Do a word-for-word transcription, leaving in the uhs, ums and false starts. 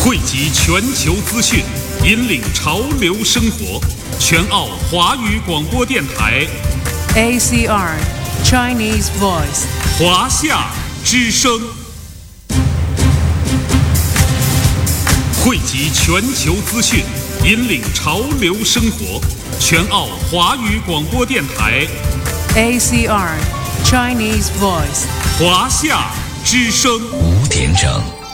汇集全球资讯，引领潮流生活。全澳华语广播电台 A C R Chinese Voice 华夏之声，汇集全球资讯，引领潮流生活。全澳华语广播电台 A C R Chinese Voice 华夏之声。 五点整。